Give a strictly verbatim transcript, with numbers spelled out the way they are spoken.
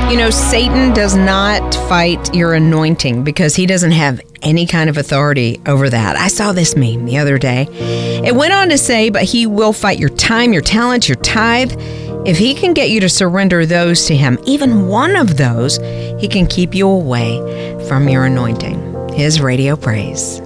You know, Satan does not fight your anointing because he doesn't have any kind of authority over that. I saw this meme the other day. It went on to say, but he will fight your time, your talent, your tithe. If he can get you to surrender those to him, even one of those, he can keep you away from your anointing. His Radio Praise.